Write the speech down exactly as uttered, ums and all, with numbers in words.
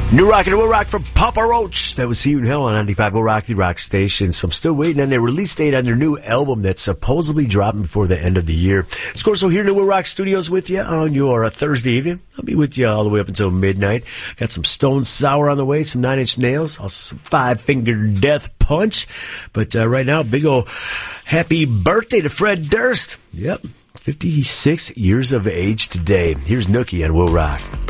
New Rock and Will Rock from Papa Roach. That was See You in Hell on ninety-five Will Rock, the rock station. So I'm still waiting on their release date on their new album that's supposedly dropping before the end of the year. Of course, so here in the Will Rock Studios with you on your uh, Thursday evening. I'll be with you all the way up until midnight. Got some Stone Sour on the way, some Nine Inch Nails, also some Five Finger Death Punch. But uh, right now, big ol' happy birthday to Fred Durst. Yep, fifty-six years of age today. Here's Nookie on Will Rock.